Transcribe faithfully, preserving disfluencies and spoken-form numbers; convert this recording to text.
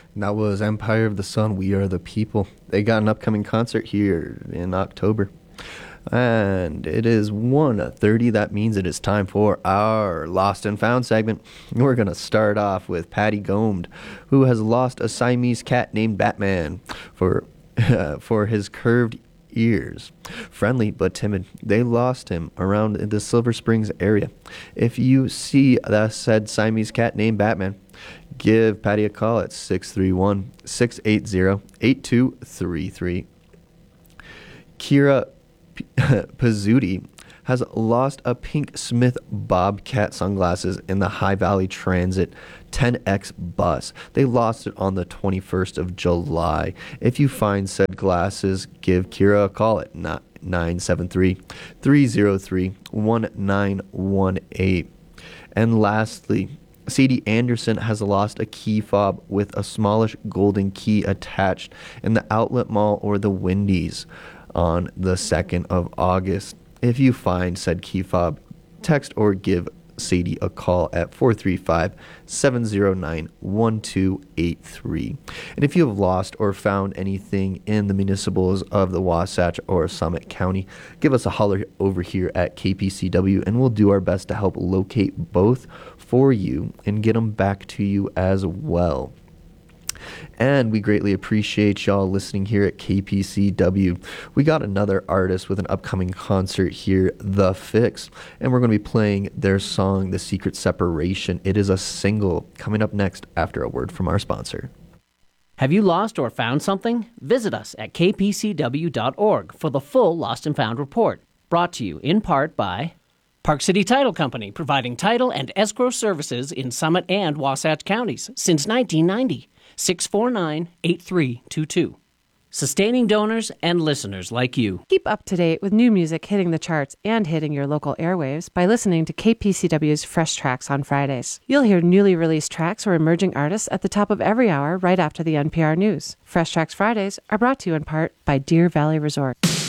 That was Empire of the Sun, We Are the People. They got an upcoming concert here in October. And it is one thirty. That means it is time for our Lost and Found segment. We're going to start off with Patty Gomed, who has lost a Siamese cat named Batman for, uh, for his curved ears. Friendly but timid, they lost him around the Silver Springs area. If you see the said Siamese cat named Batman, give Patty a call at six three one, six eight zero, eight two three three. Kira Pizzuti has lost a pink Smith Bobcat sunglasses in the High Valley Transit ten X bus. They lost it on the twenty-first of July. If you find said glasses, give Kira a call at nine seven three, three zero three, one nine one eight. And lastly, Sadie Anderson has lost a key fob with a smallish golden key attached in the Outlet Mall or the Wendy's on the second of August. If you find said key fob, text or give Sadie a call at four three five, seven zero nine, one two eight three. And if you have lost or found anything in the municipals of the Wasatch or Summit County, give us a holler over here at K P C W and we'll do our best to help locate both for you and get them back to you as well. And we greatly appreciate y'all listening here at K P C W. We got another artist with an upcoming concert here, The Fix, and we're going to be playing their song, The Secret Separation. It is a single coming up next after a word from our sponsor. Have you lost or found something? Visit us at k p c w dot org for the full Lost and Found report. Brought to you in part by Park City Title Company, providing title and escrow services in Summit and Wasatch counties since nineteen ninety. six four nine, eight three two two. Sustaining donors and listeners like you. Keep up to date with new music hitting the charts and hitting your local airwaves by listening to K P C W's Fresh Tracks on Fridays. You'll hear newly released tracks or emerging artists at the top of every hour right after the N P R News. Fresh Tracks Fridays are brought to you in part by Deer Valley Resort.